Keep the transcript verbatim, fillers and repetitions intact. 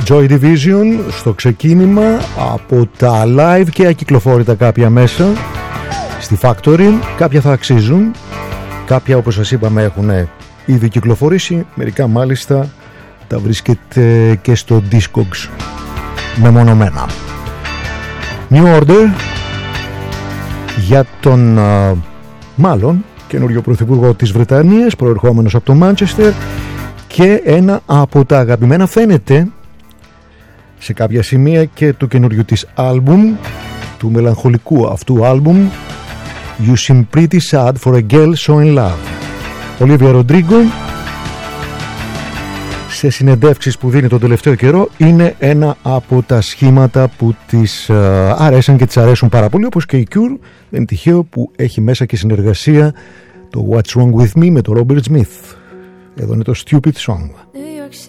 Joy Division στο ξεκίνημα, από τα live και ακυκλοφόρητα κάποια μέσα στη Factory. Κάποια θα αξίζουν, κάποια όπως σας είπαμε έχουν ήδη κυκλοφορήσει, μερικά μάλιστα τα βρίσκεται και στο Discogs μεμονωμένα. New Order για τον uh, μάλλον καινούριο πρωθυπουργό της Βρετανίας, προερχόμενος από το Manchester, και ένα από τα αγαπημένα φαίνεται σε κάποια σημεία και του καινούριου της άλμπουμ, του μελαγχολικού αυτού άλμπουμ You Seem Pretty Sad for a Girl So In Love. Olivia Rodrigo, σε συνεντεύξεις που δίνει τον τελευταίο καιρό, είναι ένα από τα σχήματα που της uh, αρέσαν και της αρέσουν πάρα πολύ, όπως και η Cure. Δεν είναι τυχαίο που έχει μέσα και συνεργασία το What's Wrong With Me με τον Robert Smith. Εδώ είναι το Stupid Song. New York